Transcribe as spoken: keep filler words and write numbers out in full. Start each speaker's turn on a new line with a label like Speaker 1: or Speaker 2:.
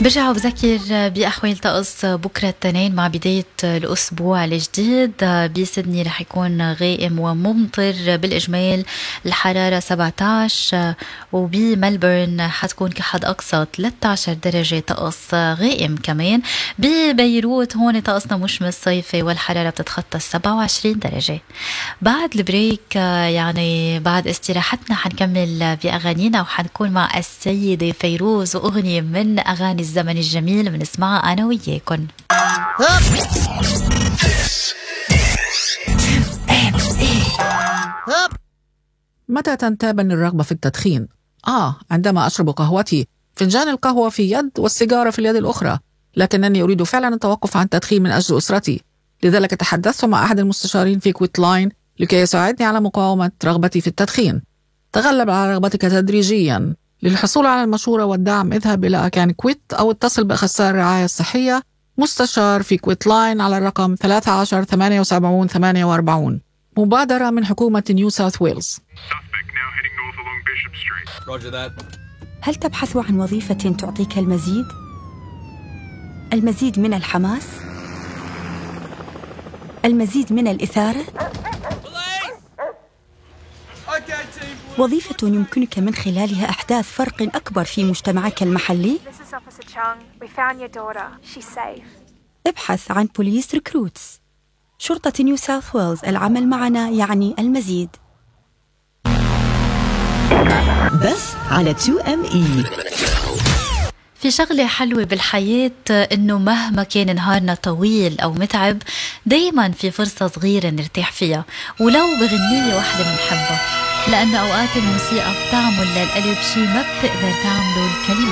Speaker 1: برجع وبذكر بأحوال طقس بكرة التنين مع بداية الأسبوع الجديد. بسيدني رح يكون غائم وممطر بالإجمال، الحرارة سبعة عشر، وبملبورن حتكون كحد أقصى ثلاثة عشر درجة طقس غائم. كمان ببيروت هون طقسنا مشمس صيفي والحرارة بتتخطى سبعة وعشرين درجة. بعد البريك يعني بعد استراحتنا حنكمل بأغانينا وحنكون مع السيدة فيروز وأغنية من أغاني الزمن الجميل بنسمعها أنا وياكن.
Speaker 2: متى تنتابني الرغبة في التدخين؟ آه عندما أشرب قهوتي، فنجان القهوة في يد والسيجارة في اليد الأخرى، لكنني أريد فعلا التوقف عن التدخين من أجل أسرتي. لذلك تحدثت مع أحد المستشارين في كويت لاين لكي يساعدني على مقاومة رغبتي في التدخين. تغلب على رغبتك تدريجيا. للحصول على المشورة والدعم اذهب إلى أكان كويت أو اتصل بأخصائي الرعاية الصحية مستشار في كويت لاين على الرقم ثلاثة عشر ثمانية وسبعين ثمانية وأربعين. مبادرة من حكومة نيو ساوث ويلز.
Speaker 3: هل تبحث عن وظيفة تعطيك المزيد؟ المزيد من الحماس؟ المزيد من الإثارة؟ وظيفة يمكنك من خلالها إحداث فرق أكبر في مجتمعك المحلي؟ ابحث عن بوليس ريكروتس. شرطة نيو ساوث ويلز، العمل معنا يعني المزيد.
Speaker 4: بس على تو إم إي.
Speaker 1: في شغلة حلوة بالحياة إنه مهما كان نهارنا طويل أو متعب دايما في فرصة صغيرة نرتاح فيها، ولو بغنية واحدة بنحبها، لأن أوقات الموسيقى بتعمل للقلب شي ما بتقدر تعمله الكلمة.